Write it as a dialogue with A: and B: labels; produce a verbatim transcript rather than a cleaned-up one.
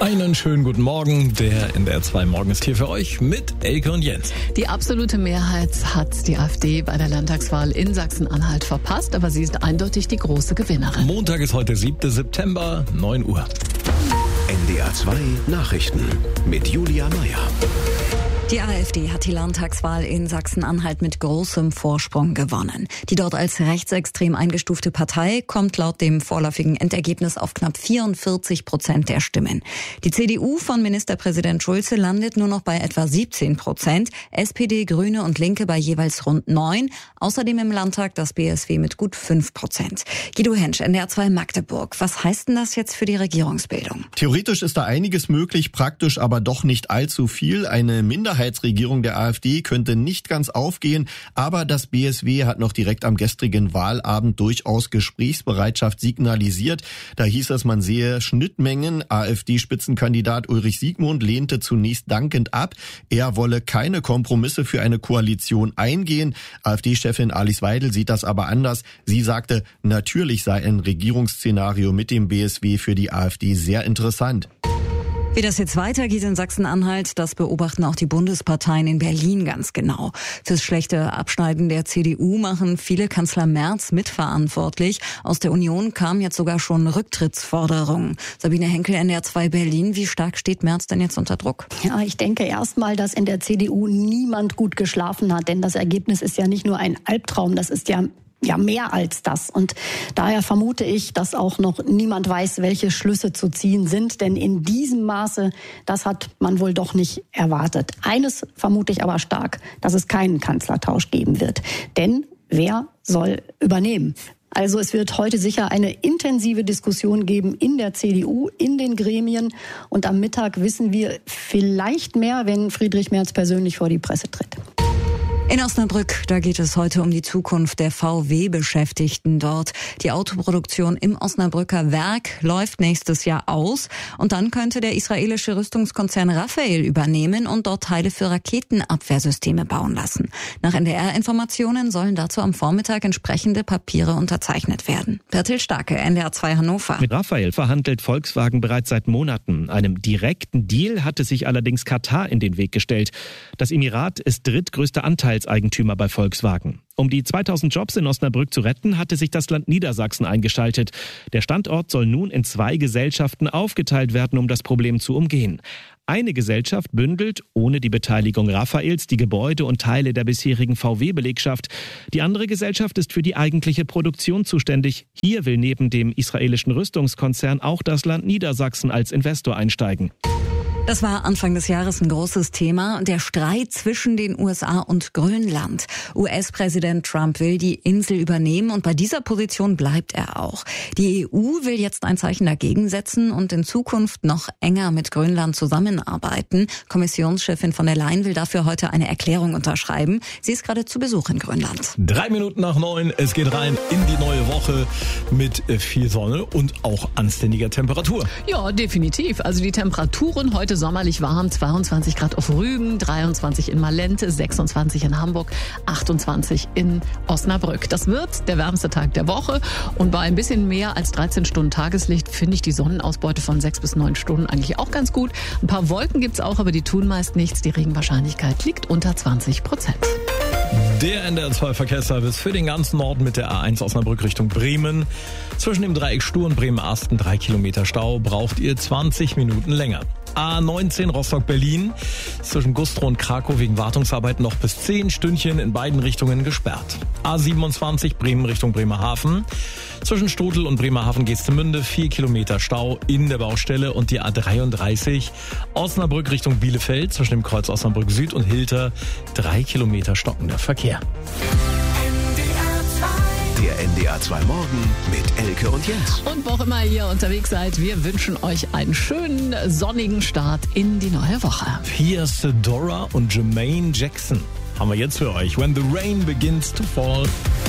A: Einen schönen guten Morgen. Der N D R zwei Morgen ist hier für euch mit Elke und Jens.
B: Die absolute Mehrheit hat die AfD bei der Landtagswahl in Sachsen-Anhalt verpasst, aber sie ist eindeutig die große Gewinnerin.
A: Montag ist heute siebter September, neun Uhr.
C: N D R zwei Nachrichten mit Julia Meyer.
D: Die AfD hat die Landtagswahl in Sachsen-Anhalt mit großem Vorsprung gewonnen. Die dort als rechtsextrem eingestufte Partei kommt laut dem vorläufigen Endergebnis auf knapp vierundvierzig Prozent der Stimmen. Die C D U von Ministerpräsident Schulze landet nur noch bei etwa siebzehn Prozent, S P D, Grüne und Linke bei jeweils rund neun, außerdem im Landtag das B S W mit gut fünf Prozent. Guido Hensch, N D R zwei Magdeburg. Was heißt denn das jetzt für die Regierungsbildung?
E: Theoretisch ist da einiges möglich, praktisch aber doch nicht allzu viel. Eine Minderheit Regierung der AfD könnte nicht ganz aufgehen, aber das B S W hat noch direkt am gestrigen Wahlabend durchaus Gesprächsbereitschaft signalisiert. Da hieß es, man sehe Schnittmengen. AfD-Spitzenkandidat Ulrich Siegmund lehnte zunächst dankend ab. Er wolle keine Kompromisse für eine Koalition eingehen. AfD-Chefin Alice Weidel sieht das aber anders. Sie sagte, natürlich sei ein Regierungsszenario mit dem B S W für die AfD sehr interessant.
D: Wie das jetzt weitergeht in Sachsen-Anhalt, das beobachten auch die Bundesparteien in Berlin ganz genau. Fürs schlechte Abschneiden der C D U machen viele Kanzler Merz mitverantwortlich. Aus der Union kamen jetzt sogar schon Rücktrittsforderungen. Sabine Henkel, N D R zwei Berlin. Wie stark steht Merz denn jetzt unter Druck?
F: Ja, ich denke erstmal, dass in der C D U niemand gut geschlafen hat. Denn das Ergebnis ist ja nicht nur ein Albtraum, das ist ja Ja, mehr als das. Und daher vermute ich, dass auch noch niemand weiß, welche Schlüsse zu ziehen sind. Denn in diesem Maße, das hat man wohl doch nicht erwartet. Eines vermute ich aber stark, dass es keinen Kanzlertausch geben wird. Denn wer soll übernehmen? Also es wird heute sicher eine intensive Diskussion geben in der C D U, in den Gremien. Und am Mittag wissen wir vielleicht mehr, wenn Friedrich Merz persönlich vor die Presse tritt.
D: In Osnabrück, da geht es heute um die Zukunft der V W-Beschäftigten dort. Die Autoproduktion im Osnabrücker Werk läuft nächstes Jahr aus und dann könnte der israelische Rüstungskonzern Rafael übernehmen und dort Teile für Raketenabwehrsysteme bauen lassen. Nach N D R-Informationen sollen dazu am Vormittag entsprechende Papiere unterzeichnet werden. Bertil Starke, N D R zwei Hannover.
G: Mit Rafael verhandelt Volkswagen bereits seit Monaten. Einem direkten Deal hatte sich allerdings Katar in den Weg gestellt. Das Emirat ist drittgrößter Anteil Eigentümer bei Volkswagen. Um die zweitausend Jobs in Osnabrück zu retten, hatte sich das Land Niedersachsen eingeschaltet. Der Standort soll nun in zwei Gesellschaften aufgeteilt werden, um das Problem zu umgehen. Eine Gesellschaft bündelt ohne die Beteiligung Rafaels die Gebäude und Teile der bisherigen V W-Belegschaft. Die andere Gesellschaft ist für die eigentliche Produktion zuständig. Hier will neben dem israelischen Rüstungskonzern auch das Land Niedersachsen als Investor einsteigen.
D: Das war Anfang des Jahres ein großes Thema, der Streit zwischen den U S A und Grönland. U S-Präsident Trump will die Insel übernehmen und bei dieser Position bleibt er auch. Die E U will jetzt ein Zeichen dagegen setzen und in Zukunft noch enger mit Grönland zusammenarbeiten. Kommissionschefin von der Leyen will dafür heute eine Erklärung unterschreiben. Sie ist gerade zu Besuch in Grönland.
A: Drei Minuten nach neun, es geht rein in die neue Woche mit viel Sonne und auch anständiger Temperatur.
B: Ja, definitiv. Also die Temperaturen heute sommerlich warm, zweiundzwanzig Grad auf Rügen, dreiundzwanzig in Malente, sechsundzwanzig in Hamburg, achtundzwanzig in Osnabrück. Das wird der wärmste Tag der Woche und bei ein bisschen mehr als dreizehn Stunden Tageslicht finde ich die Sonnenausbeute von sechs bis neun Stunden eigentlich auch ganz gut. Ein paar Wolken gibt's auch, aber die tun meist nichts. Die Regenwahrscheinlichkeit liegt unter zwanzig Prozent.
A: Der N D R zwei Verkehrsservice für den ganzen Norden mit der A eins Osnabrück Richtung Bremen. Zwischen dem Dreieck Stur und Bremen-Asten drei Kilometer Stau, braucht ihr zwanzig Minuten länger. A neunzehn Rostock-Berlin, zwischen Güstrow und Krakow wegen Wartungsarbeiten noch bis zehn Stündchen in beiden Richtungen gesperrt. A siebenundzwanzig Bremen Richtung Bremerhaven, zwischen Stotel und Bremerhaven-Geestemünde vier Kilometer Stau in der Baustelle und die A dreiunddreißig Osnabrück Richtung Bielefeld, zwischen dem Kreuz Osnabrück Süd und Hilter drei Kilometer stockender Verkehr.
C: Der N D R zwei Morgen mit Elke und Jens.
B: Und wo auch immer ihr unterwegs seid, wir wünschen euch einen schönen sonnigen Start in die neue Woche.
A: Hier ist Dora und Jermaine Jackson. Haben wir jetzt für euch. When the rain begins to fall.